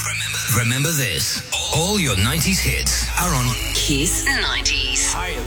Remember this. All your 90s hits are on Kiss 90s. Hi,